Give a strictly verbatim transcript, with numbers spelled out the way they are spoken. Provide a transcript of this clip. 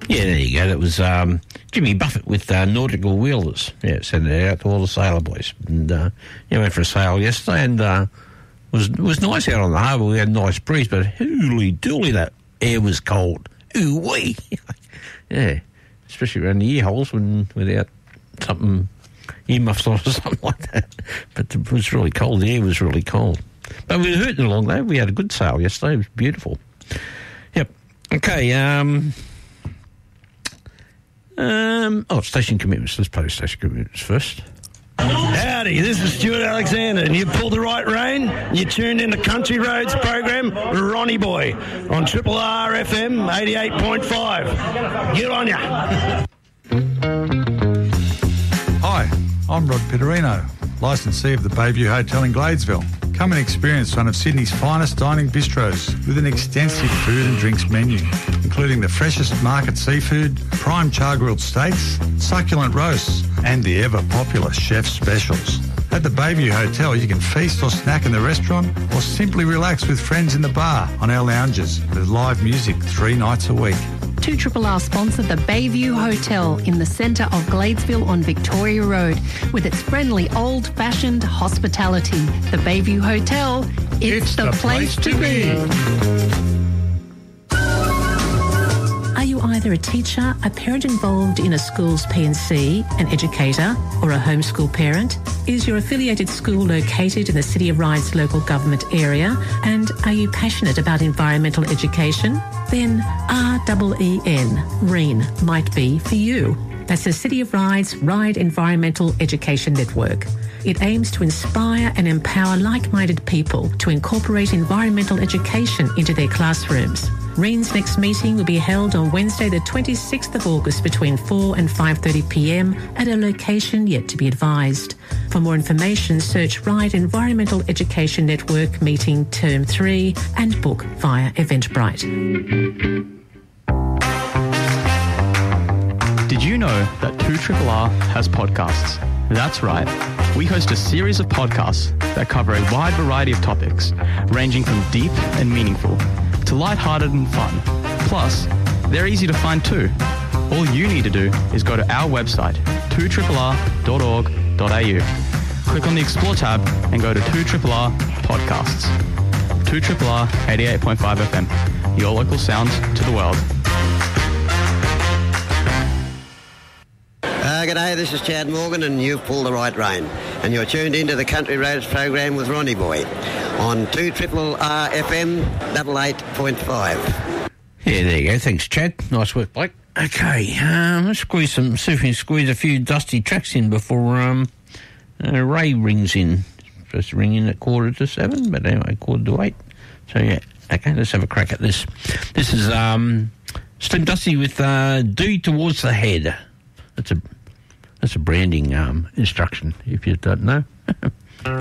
Yeah, there you go. That was um, Jimmy Buffett with uh, Nautical Wheelers. Yeah, sent it out to all the sailor boys. And uh, yeah, went for a sail yesterday, and uh, it was it was nice out on the harbour. We had a nice breeze, but holy dooly, that air was cold. Ooh wee. Yeah, especially around the ear holes when without something earmuffs on or something like that. But it was really cold. The air was really cold. But we were hurting along though. We had a good sail yesterday. It was beautiful. Yep. Okay. Um. Um. Oh, station commitments. Let's play station commitments first. Howdy, this is Stuart Alexander, and you've pulled the right rein. You tuned in the Country Roads program, Ronnie Boy, on Triple R F M eighty-eight point five. Get on ya. Hi, I'm Rod Pitterino, licensee of the Bayview Hotel in Gladesville. Come and experience one of Sydney's finest dining bistros with an extensive food and drinks menu, including the freshest market seafood, prime char-grilled steaks, succulent roasts, and the ever-popular chef's specials. At the Bayview Hotel, you can feast or snack in the restaurant or simply relax with friends in the bar on our lounges with live music three nights a week. two R R sponsor the Bayview Hotel in the centre of Gladesville on Victoria Road with its friendly old-fashioned hospitality. The Bayview Hotel, it's, it's the, the place, place to be. Are you either a teacher, a parent involved in a school's P and C, an educator, or a homeschool parent? Is your affiliated school located in the City of Ryde's local government area? And are you passionate about environmental education? Then R E E N, REEN, might be for you. That's the City of Ryde's Ryde Environmental Education Network. It aims to inspire and empower like-minded people to incorporate environmental education into their classrooms. REEN's next meeting will be held on Wednesday the twenty-sixth of August between four and five thirty p m at a location yet to be advised. For more information, search Ryde Environmental Education Network Meeting Term three and book via Eventbrite. Did you know that two R R R has podcasts? That's right. We host a series of podcasts that cover a wide variety of topics, ranging from deep and meaningful to lighthearted and fun. Plus, they're easy to find too. All you need to do is go to our website, two R R R dot org dot a u. Click on the Explore tab and go to two R R R Podcasts. two R R R eighty-eight point five F M, your local sound to the world. Uh, g'day, this is Chad Morgan, and you've pulled the right rein. And you're tuned into the Country Roads program with Ronnie Boy on two R R R F M eighty-eight point five. Yeah, there you go. Thanks, Chad. Nice work, Blake. Okay, um, let's squeeze some, see if we can squeeze a few dusty tracks in before um, uh, Ray rings in. Supposed to ring in at quarter to seven, but anyway, quarter to eight. So, yeah, okay, let's have a crack at this. This is um, Slim Dusty with uh, D Towards the Head. That's a... That's a branding um, instruction, if you don't know.